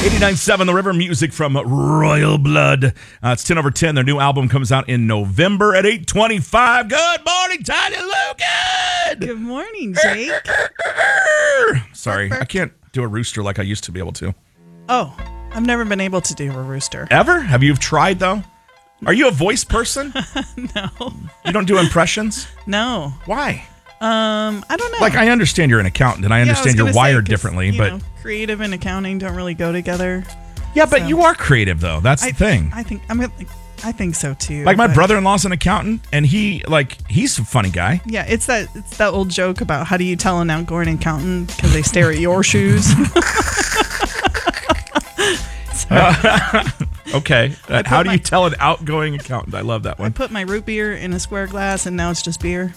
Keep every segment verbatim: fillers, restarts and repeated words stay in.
eighty-nine point seven The River, music from Royal Blood. Uh, it's ten over ten. Their new album comes out in November at eight twenty-five. Good morning, Tanya Lukin. Good morning, Jake. Sorry, I can't do a rooster like I used to be able to. Oh, I've never been able to do a rooster. Ever? Have you tried, though? Are you a voice person? No. You don't do impressions? No. Why? Um, I don't know. Like, I understand you're an accountant, and I understand yeah, I you're say, wired differently, you but... know, creative and accounting don't really go together. Yeah, but so. you are creative, though. That's I, the thing. I think I'm. I think so too. Like my but, brother-in-law's an accountant, and he like he's a funny guy. Yeah, it's that it's that old joke about how do you tell an outgoing accountant because they stare at your shoes. uh, okay, uh, how do my, you tell an outgoing accountant? I love that one. I put my root beer in a square glass, and now it's just beer.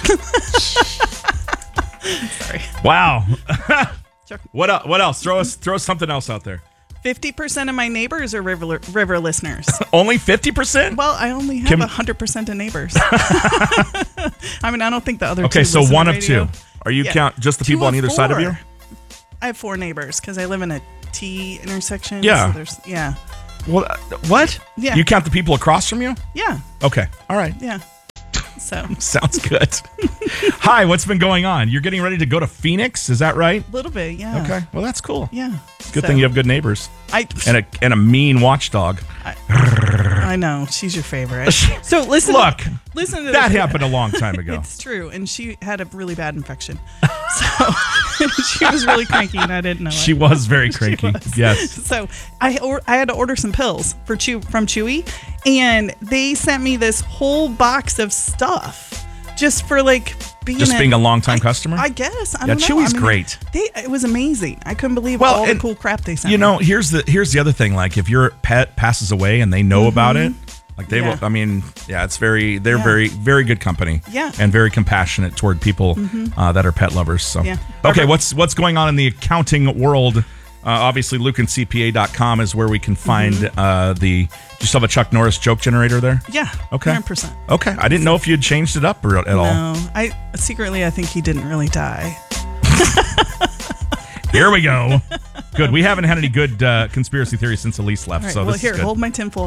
Sorry. Wow. What else? What else? Throw us throw something else out there. Fifty percent of my neighbors are river river listeners. Only fifty percent? Well, I only have a hundred percent of neighbors. I mean, I don't think the other. Okay, two so one of two. Are you yeah. count just the people on either four. side of you? I have four neighbors because I live in a T intersection. Yeah. So there's, yeah. Well, uh, what? Yeah. You count the people across from you? Yeah. Okay. All right. Yeah. So sounds good. Hi, what's been going on? You're getting ready to go to Phoenix, is that right? A little bit, yeah. Okay, well that's cool. Yeah. Good so, thing you have good neighbors. I and a and a mean watchdog. I, I know she's your favorite. So listen. Look, to, listen to that this. happened a long time ago. It's true, and she had a really bad infection, so she was really cranky, and I didn't know it. She was very cranky. Was. Yes. So I or, I had to order some pills for Chew from Chewy, and they sent me this whole box of stuff. Just for like being just a, being a long-time I, customer. I guess. I yeah, don't know. Chewy's I mean, great. They, it was amazing. I couldn't believe well, all and, the cool crap they sent. You know, me. here's the here's the other thing. Like, if your pet passes away and they know mm-hmm. about it, like they yeah. will. I mean, yeah, it's very. They're yeah. very very good company. Yeah. And very compassionate toward people mm-hmm. uh, that are pet lovers. So. Yeah. Okay, what's what's going on in the accounting world? Uh, obviously, Lukin C P A dot com is where we can find mm-hmm. uh, the. Do you still have a Chuck Norris joke generator there? Yeah. Okay. one hundred percent. Okay. I didn't know if you had changed it up or, at no, all. No. I secretly I think he didn't really die. Here we go. Good. We haven't had any good uh, conspiracy theories since Elise left. Right, so well, this here, is good. hold my tinfoil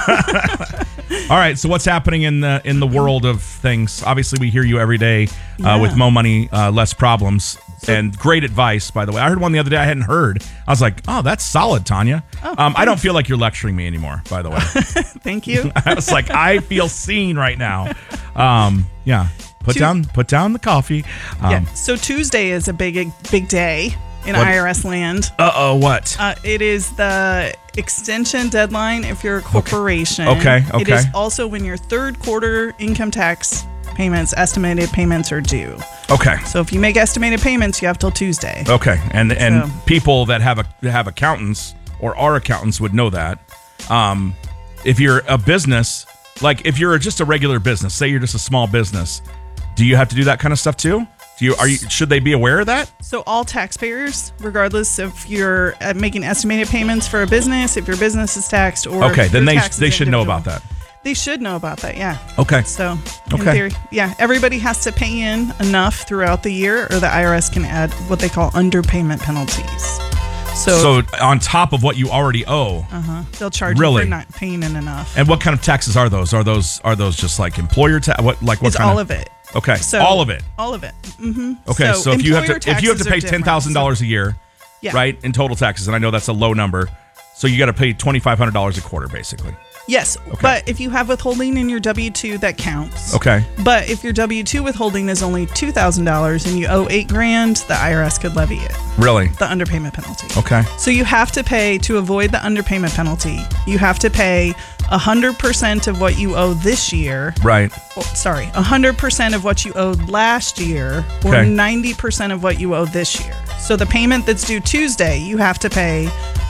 hat. All right. So what's happening in the in the world of things? Obviously, we hear you every day uh, yeah. with Mo Money, uh, Less Problems. So, and great advice, by the way. I heard one the other day I hadn't heard. I was like, oh, that's solid, Tanya. Oh, um, I don't feel like you're lecturing me anymore, by the way. Thank you. I was like, I feel seen right now. Um, yeah. Put Tu- down put down the coffee. Um, yeah. So Tuesday is a big, big day in what? I R S land. Uh-oh, what? Uh, it is the extension deadline if you're a corporation. Okay, okay. okay. It is also when your third quarter income tax payments, estimated payments are due. Okay. So if you make estimated payments, you have till Tuesday. Okay. And and so. people that have a have accountants or are accountants would know that. Um, if you're a business, like if you're just a regular business, say you're just a small business, do you have to do that kind of stuff too? Do you are you should they be aware of that? So all taxpayers, regardless if you're making estimated payments for a business, if your business is taxed or okay, then they they should know individual. about that. They should know about that, yeah. Okay. So, in okay. theory, yeah, everybody has to pay in enough throughout the year, or the I R S can add what they call underpayment penalties. So, so on top of what you already owe, uh-huh, they'll charge really? you for not paying in enough. And what kind of taxes are those? Are those are those just like employer tax? What like what it's kind all of? of it. Okay, so, all of it. All of it. Mm-hmm. Okay, so, so if you have to if you have to pay ten thousand dollars so, a year, yeah. right, in total taxes, and I know that's a low number, so you got to pay twenty five hundred dollars a quarter, basically. Yes, okay. But if you have withholding in your W two, that counts. Okay. But if your W two withholding is only two thousand dollars and you owe eight grand, the I R S could levy it. Really? The underpayment penalty. Okay. So you have to pay, to avoid the underpayment penalty, you have to pay one hundred percent of what you owe this year. Right. Oh, sorry, one hundred percent of what you owed last year or okay. ninety percent of what you owe this year. So the payment that's due Tuesday, you have to pay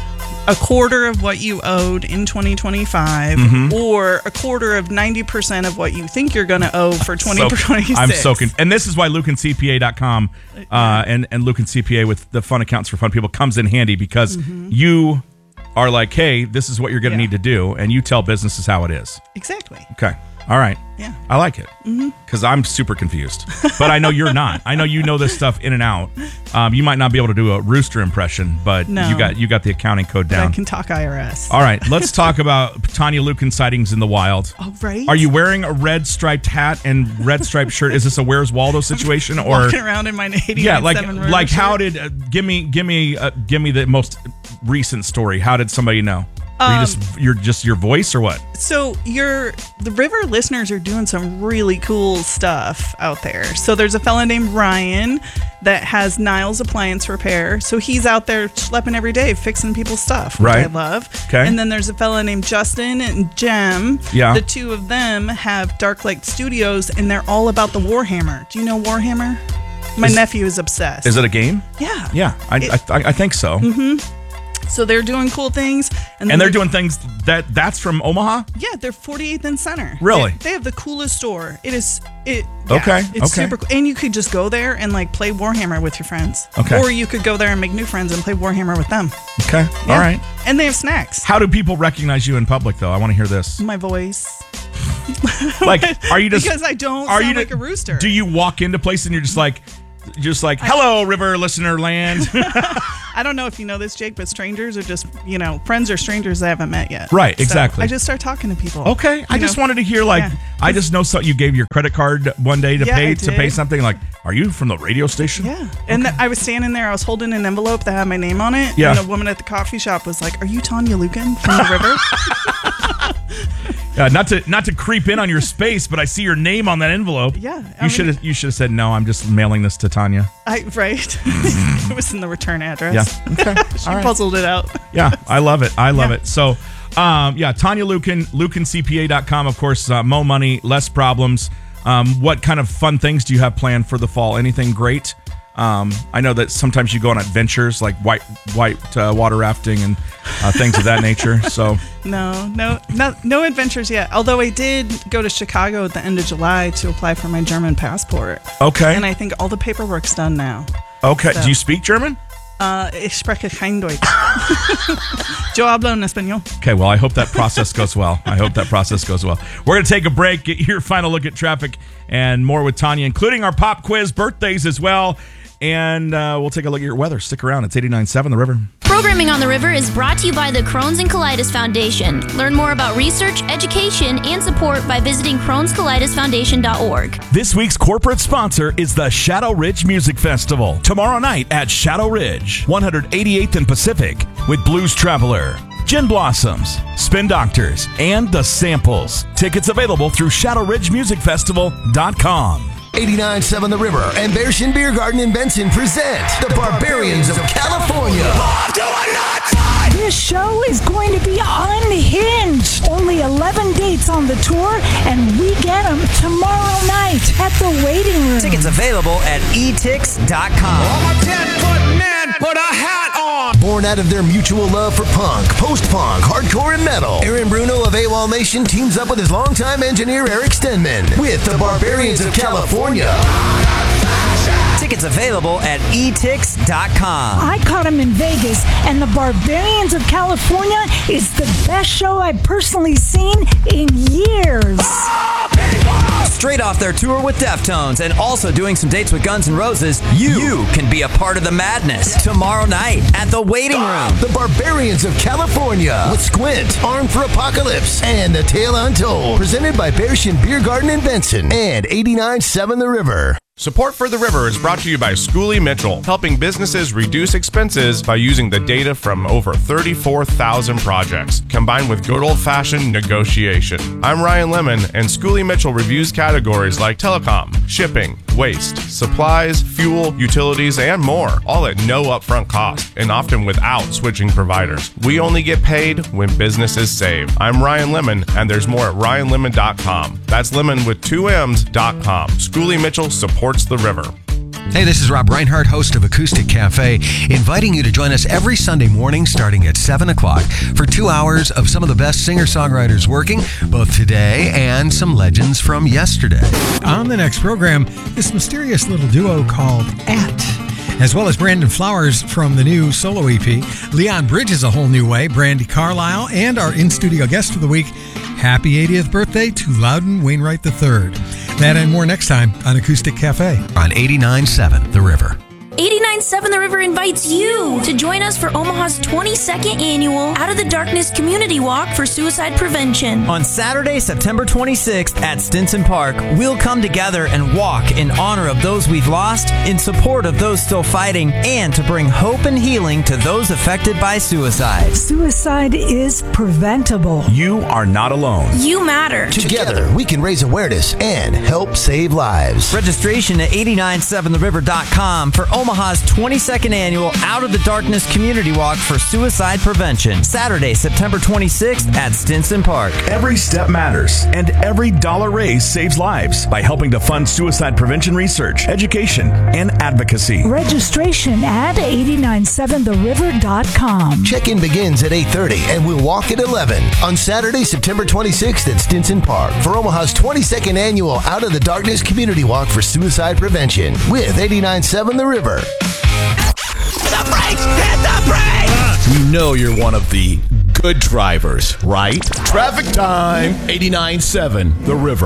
a quarter of what you owed in twenty twenty-five mm-hmm. or a quarter of ninety percent of what you think you're going to owe for twenty twenty-six. So, I'm so con- And this is why Lukin C P A dot com uh, and, and Lukin C P A with the fun accounts for fun people comes in handy because mm-hmm. you are like, hey, this is what you're going to yeah. need to do. And you tell businesses how it is. Exactly. Okay. All right. Yeah. I like it because I'm super confused, but I know you're not. I know you know this stuff in and out. Um, you might not be able to do a rooster impression, but No. you got you got the accounting code But down. I can talk I R S. All right, let's talk about Tanya Lukin sightings in the wild. Oh, right. Are you wearing a red striped hat and red striped shirt? Is this a Where's Waldo situation, or walking around in my eighty-nine yeah, like seven River like how shirt? did uh, give me give me uh, give me the most recent story? How did somebody know? Are you Um, just you're just your voice or what? So your the River listeners are doing some really cool stuff out there. So there's a fella named Ryan that has Niles Appliance Repair. So he's out there schlepping every day fixing people's stuff, which Right. I love. Okay. And then there's a fella named Justin and Jem. Yeah. The two of them have Dark Lake Studios, and they're all about the Warhammer. Do you know Warhammer? My Is- nephew is obsessed. Is it a game? Yeah. Yeah, I It- I, I think so. So they're doing cool things, And they're doing things that that's from Omaha. Yeah, they're forty-eighth and Center. Really? They, they have the coolest store. It is it. yeah, Okay, It's okay. super cool, and you could just go there and like play Warhammer with your friends. Okay. Or you could go there and make new friends and play Warhammer with them. Okay, Yeah. all right. And they have snacks. How do people recognize you in public, though? I want to hear this. My voice. Like, are you just because I don't are sound you like ju- a rooster. Do you walk into places and you're just like, just like, hello, River Listener Land? I don't know if you know this, Jake, but strangers are just, you know, friends or strangers I haven't met yet. Right, So exactly. I just start talking to people. Okay, I You just know? wanted to hear like, Yeah. I just know so you gave your credit card one day to Yeah, pay I to pay did. something. Like, are you from the radio station? Yeah. And th- I was standing there, I was holding an envelope that had my name on it. Yeah. And a woman at the coffee shop was like, "Are you Tanya Lukin from the River?" Uh, not to not to creep in on your space, but I see your name on that envelope. Yeah, I you mean- should have you should have said no. I'm just mailing this to Tanya. I right. It was in the return address. Yeah. Okay. She All right. puzzled it out. Yeah, I love it. I love Yeah. it. So, um, yeah, Tanya Lukin, lukin c p a dot com. Of course, uh, more money, less problems. Um, what kind of fun things do you have planned for the fall? Anything great? Um, I know that sometimes you go on adventures like white white uh, water rafting and uh, things of that nature. So, No, no, no, no adventures yet. Although I did go to Chicago at the end of July to apply for my German passport, okay, and I think all the paperwork's done now. okay. so- Do you speak German? Uh, ich spreche kein Deutsch. Yo hablo en español. Okay, well, I hope that process goes well. I hope that process goes well. We're going to take a break, get your final look at traffic, and more with Tanya, including our pop quiz, birthdays as well. And uh, we'll take a look at your weather. Stick around. It's eighty-nine point seven The River. Programming on the River is brought to you by the Crohn's and Colitis Foundation. Learn more about research, education, and support by visiting crohns colitis foundation dot org. This week's corporate sponsor is the Shadow Ridge Music Festival. Tomorrow night at Shadow Ridge, one eighty-eighth and Pacific, with Blues Traveler, Gin Blossoms, Spin Doctors, and The Samples. Tickets available through shadow ridge music festival dot com. eighty-nine point seven The River and Bearshin Beer Garden in Benson present the Barbarians of California. This show is going to be unhinged. Only eleven dates on the tour, and we get them tomorrow night at the waiting room. Tickets available at e tix dot com. Born out of their mutual love for punk, post-punk, hardcore, and metal, Aaron Bruno of AWOL Nation teams up with his longtime engineer Eric Stenman with the Barbarians of California. Tickets available at e tix dot com. I caught him in Vegas, and the Barbarians of California is the best show I've personally seen in years. Straight off their tour with Deftones and also doing some dates with Guns N' Roses, you, you can be a part of the madness tomorrow night at the waiting room. The Barbarians of California with Squint, Armed for Apocalypse, and The Tale Untold. Presented by Bearshin Beer Garden in Benson and eighty-nine point seven The River. Support for the River is brought to you by Schoolie Mitchell, helping businesses reduce expenses by using the data from over thirty-four thousand projects, combined with good old-fashioned negotiation. I'm Ryan Lemon, and Schoolie Mitchell reviews categories like telecom, shipping, waste, supplies, fuel, utilities, and more, all at no upfront cost, and often without switching providers. We only get paid when businesses save. I'm Ryan Lemon, and there's more at ryan lemon dot com. That's lemon with two M's dot com. Schoolie Mitchell supports the River. Hey, this is Rob Reinhardt, host of Acoustic Cafe, inviting you to join us every Sunday morning starting at seven o'clock for two hours of some of the best singer-songwriters working, both today and some legends from yesterday. On the next program, this mysterious little duo called At. as well as Brandon Flowers from the new solo E P, Leon Bridges, A Whole New Way, Brandy Carlisle, and our in-studio guest of the week, happy eightieth birthday to Loudon Wainwright the third. That and more next time on Acoustic Cafe. On eighty-nine point seven The River. eighty-nine point seven The River invites you to join us for Omaha's twenty-second annual Out of the Darkness Community Walk for Suicide Prevention. On Saturday, September twenty-sixth at Stinson Park, we'll come together and walk in honor of those we've lost, in support of those still fighting, and to bring hope and healing to those affected by suicide. Suicide is preventable. You are not alone. You matter. Together, we can raise awareness and help save lives. Registration at eight nine seven the river dot com for Omaha's twenty-second annual Out of the Darkness Community Walk for Suicide Prevention. Saturday, September twenty-sixth at Stinson Park. Every step matters, and every dollar raised saves lives by helping to fund suicide prevention research, education, and advocacy. Registration at eight nine seven the river dot com. Check-in begins at eight thirty and we'll walk at eleven on Saturday, September twenty-sixth at Stinson Park for Omaha's twenty-second annual Out of the Darkness Community Walk for Suicide Prevention with eighty-nine point seven The River. The brakes! Hit the brakes! You know you're one of the good drivers, right? Traffic time, eighty-nine point seven The River.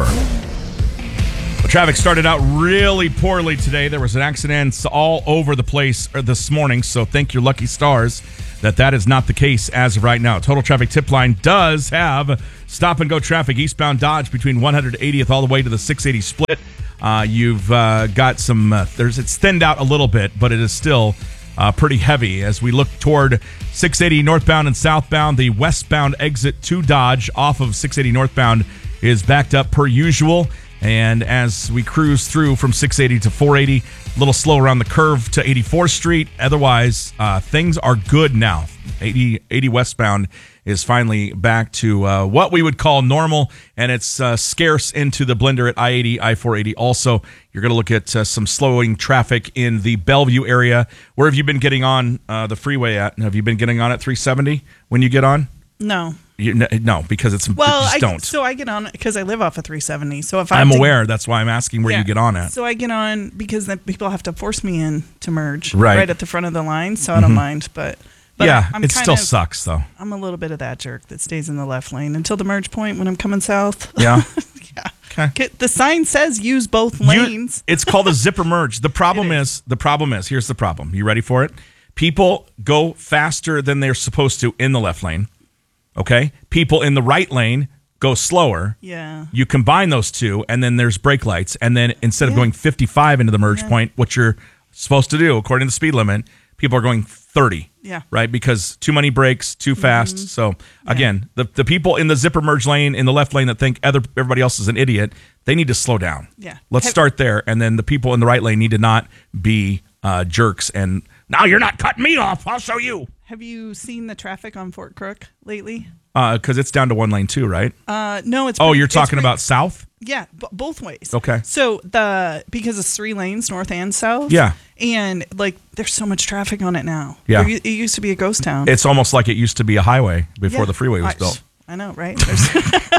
Well, traffic started out really poorly today. There was an accident all over the place this morning, so thank your lucky stars that that is not the case as of right now. Total Traffic Tip Line does have stop-and-go traffic eastbound Dodge between one hundred eightieth all the way to the six eighty split. Uh, you've uh, got some, uh, there's it's thinned out a little bit, but it is still uh, pretty heavy. As we look toward six eighty northbound and southbound, the westbound exit to Dodge off of six eighty northbound is backed up per usual. And as we cruise through from six eighty to four eighty, a little slow around the curve to eighty-fourth Street. Otherwise, uh, things are good now. eighty, eighty westbound is finally back to uh, what we would call normal, and it's uh, scarce into the blender at I eighty, I four eighty. Also, you're going to look at uh, some slowing traffic in the Bellevue area. Where have you been getting on uh, the freeway at? Have you been getting on at three seventy when you get on? No. You, no, because it's well, just I, don't. So I get on because I live off of three seventy. So if I I'm have to- aware, that's why I'm asking where Yeah. you get on at. So I get on because then people have to force me in to merge Right. right at the front of the line. So I don't Mhm. mind, but, but yeah, I'm it kind still of- sucks though. I'm a little bit of that jerk that stays in the left lane until the merge point when I'm coming south. Yeah. yeah. Okay. The sign says use both lanes. You, it's called a zipper merge. The problem is. is the problem is here's the problem. You ready for it? People go faster than they're supposed to in the left lane. Okay? People in the right lane go slower. Yeah. You combine those two, and then there's brake lights. And then instead of Yeah. going fifty-five into the merge Yeah. point, what you're supposed to do, according to the speed limit, people are going thirty. Yeah. Right? Because too many brakes, too fast. Mhm. So, again, the, the people in the zipper merge lane, in the left lane that think other, everybody else is an idiot, they need to slow down. Yeah. Let's Have- start there. And then the people in the right lane need to not be uh, jerks. And now you're not cutting me off. I'll show you. Have you seen the traffic on Fort Crook lately? Because it's down to one lane too, right? Uh, no, it's Oh, pretty- you're it's talking pretty- about south? Yeah, b- both ways. Okay. So the because it's three lanes, north and south. Yeah. And like, there's so much traffic on it now. Yeah. There u- it used to be a ghost town. It's almost like it used to be a highway before Yeah. the freeway was I, built. I know, right? There's-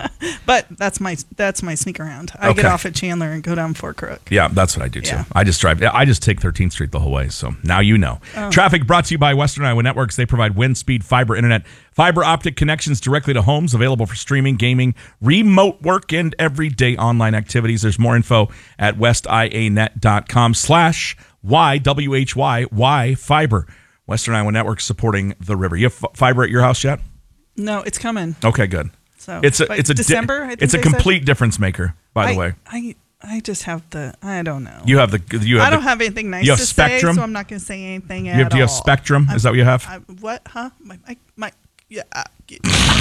but that's my that's my sneak around. I get Okay. off at Chandler and go down Fort Crook. Yeah, that's what I do too. Yeah. I just drive. I just take thirteenth Street the whole way. So now you know. Oh. Traffic brought to you by Western Iowa Networks. They provide wind speed fiber internet, fiber optic connections directly to homes, available for streaming, gaming, remote work, and everyday online activities. There's more info at westianet.com slash Y W H Y Y fiber. Western Iowa Networks supporting the river. You have f- fiber at your house yet? No, it's coming. Okay, good. So it's a by it's a di- December. I think it's a they said? complete difference maker. By the I, way, I I just have the I don't know. you have the you have I don't the, have anything nice you have to Spectrum. say, so I'm not going to say anything. You have, at do you have all. Spectrum? Is that what you have? I, what? Huh? My my, my yeah. Uh, yeah.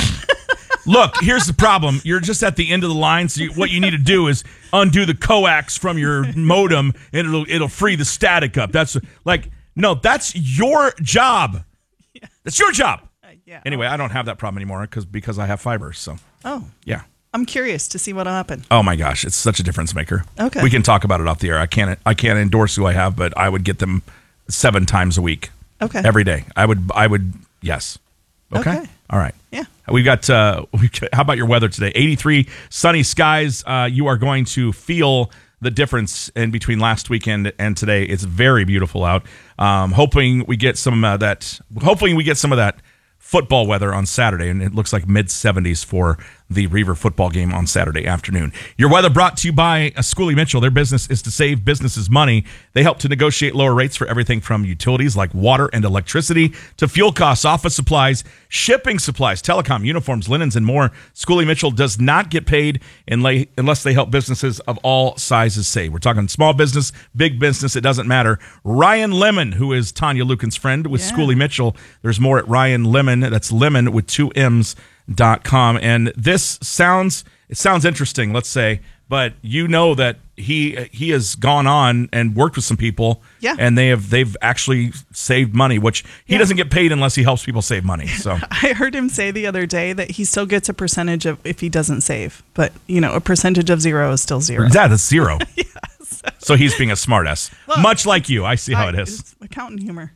Look, here's the problem. You're just at the end of the line. So you, what you need to do is undo the coax from your modem, and it'll it'll free the static up. That's like no, that's your job. Yeah. That's your job. Uh, yeah. Anyway, I don't have that problem anymore because because I have fiber. So Oh. yeah. I'm curious to see what'll happen. Oh my gosh, it's such a difference maker. Okay. We can talk about it off the air. I can't I can't endorse who I have, but I would get them seven times a week. Okay. Every day. I would I would yes. Okay. Okay. All right. Yeah. We've got uh we how about your weather today? eighty-three sunny skies. Uh you are going to feel the difference in between last weekend and today. It's very beautiful out. Um, hoping we get some uh, that. Hopefully we get some of that football weather on Saturday, and it looks like mid seventies for the Reaver football game on Saturday afternoon. Your weather brought to you by Schooley Mitchell. Their business is to save businesses money. They help to negotiate lower rates for everything from utilities like water and electricity to fuel costs, office supplies, shipping supplies, telecom, uniforms, linens, and more. Schooley Mitchell does not get paid unless they help businesses of all sizes save. We're talking small business, big business, it doesn't matter. Ryan Lemon, who is Tanya Lucan's friend with yeah. Schooley Mitchell. There's more at Ryan Lemon. That's Lemon with two M's. Dot com. And this sounds it sounds interesting, let's say, but you know that he he has gone on and worked with some people, yeah, and they have they've actually saved money, which he yeah. doesn't get paid unless he helps people save money. So I heard him say the other day that he still gets a percentage of if he doesn't save, but you know, a percentage of zero is still zero. Yeah, that's zero. yeah. So he's being a smartass, well, much like you. I see how I, it is. It's accountant humor.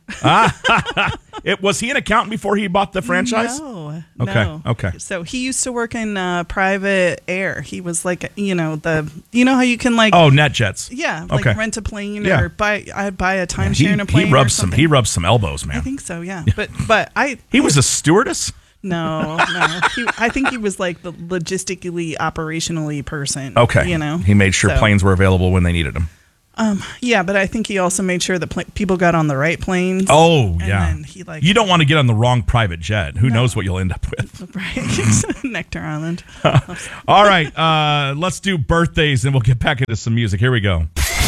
it was he an accountant before he bought the franchise? No. Okay. No. Okay. So he used to work in uh, private air. He was like, you know, the you know how you can like oh NetJets. Yeah. Like okay. rent a plane yeah. or buy I buy a timeshare yeah, in a plane. He rubs or something. some. He rubs some elbows, man. I think so. Yeah. But but I. He was a stewardess. No, no. He, I think he was like the logistically, operationally person. Okay. You know, he made sure so. planes were available when they needed them. Um, yeah, but I think he also made sure that pl- people got on the right planes. Oh, and yeah. Then he, like, you don't want to get on the wrong private jet. Who no. knows what you'll end up with? Right. Nectar Island. All right. Uh, let's do birthdays, and we'll get back into some music. Here we go.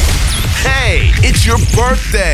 Hey, it's your birthday.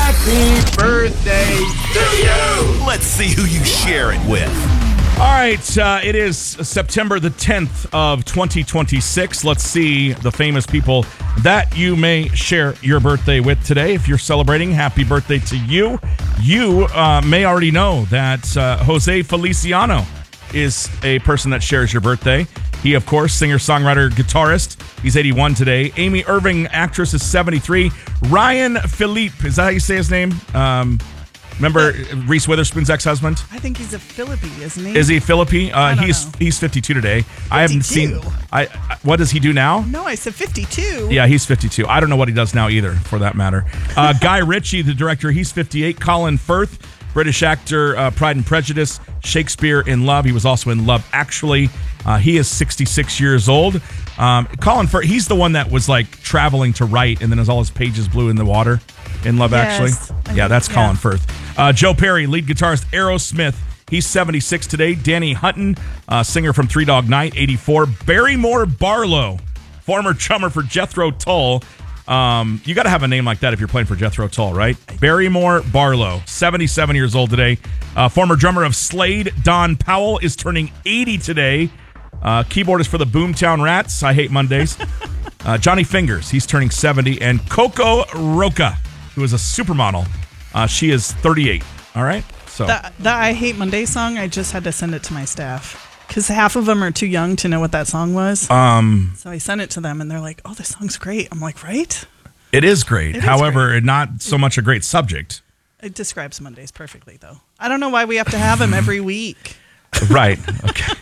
Happy birthday to you. Let's see who you share it with. All right, uh, it is September the tenth of twenty twenty-six. Let's see the famous people that you may share your birthday with today. If you're celebrating, happy birthday to you. You uh, may already know that uh, Jose Feliciano is a person that shares your birthday. He, of course, singer, songwriter, guitarist. He's eighty-one today. Amy Irving, actress, is seventy-three. Ryan Philippe, is that how you say his name? Um... Remember Reese Witherspoon's ex-husband? I think he's a Philippi, isn't he? Is he Philippi? Uh, I don't he's know. he's fifty-two today. fifty-two? I haven't seen. I, I what does he do now? No, I said fifty-two. Yeah, he's fifty-two. I don't know what he does now either, for that matter. Uh, Guy Ritchie, the director, he's fifty-eight. Colin Firth, British actor, uh, Pride and Prejudice, Shakespeare in Love. He was also in Love Actually. Uh, he is sixty-six years old. Um, Colin Firth, he's the one that was like traveling to write, and then as all his pages blew in the water in Love yes. Actually. Yeah, that's yeah. Colin Firth. Uh, Joe Perry, lead guitarist, Aerosmith. He's seventy-six today. Danny Hutton, uh, singer from Three Dog Night, eighty-four. Barrymore Barlow, former drummer for Jethro Tull. Um, you got to have a name like that if you're playing for Jethro Tull, right? Barrymore Barlow, seventy-seven years old today. Uh, former drummer of Slade, Don Powell, is turning eighty today. Uh, keyboardist for the Boomtown Rats. I hate Mondays. uh, Johnny Fingers, he's turning seventy. And Coco Roca, who is a supermodel. Uh, she is thirty-eight. All right. So that, that I Hate Monday song, I just had to send it to my staff because half of them are too young to know what that song was. Um. So I sent it to them, and they're like, "Oh, this song's great." I'm like, "Right." It is great. It However, is great. not so much a great subject. It describes Mondays perfectly, though. I don't know why we have to have them every week. Right. Okay.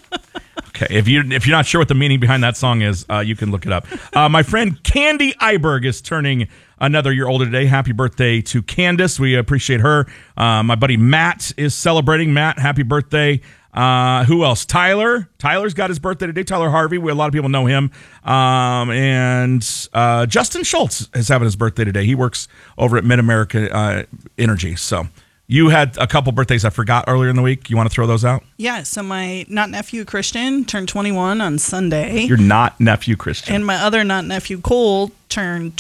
Okay. If you if you're not sure what the meaning behind that song is, uh, you can look it up. Uh, my friend Candy Iberg is turning another year older today. Happy birthday to Candace. We appreciate her. Uh, my buddy Matt is celebrating. Matt, happy birthday. Uh, who else? Tyler. Tyler's got his birthday today. Tyler Harvey. We, a lot of people know him. Um, and uh, Justin Schultz is having his birthday today. He works over at Mid-America uh, Energy. So you had a couple birthdays I forgot earlier in the week. You want to throw those out? Yeah. So my not nephew Christian turned twenty-one on Sunday. Your not nephew Christian. And my other not nephew Cole turned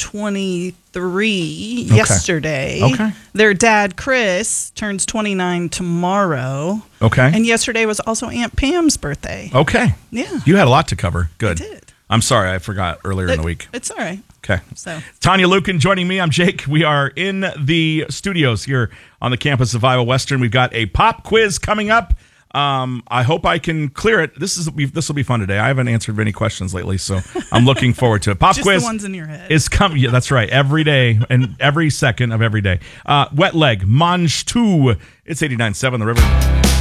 twenty-three okay. yesterday. Okay. Their dad Chris turns twenty-nine tomorrow. Okay. And yesterday was also Aunt Pam's birthday. Okay. Yeah. You had a lot to cover. Good. I did. I'm sorry I forgot earlier it, in the week. It's all right. Okay. So Tanya Lucan joining me. I'm Jake. We are in the studios here on the campus of Iowa Western. We've got a pop quiz coming up. Um, I hope I can clear it. This is this will be fun today. I haven't answered many questions lately, so I'm looking forward to it. Pop Just quiz the ones in your head. is coming. Yeah, that's right. Every day and every second of every day. Uh, wet leg, Mange two. It's eighty-nine point seven The River.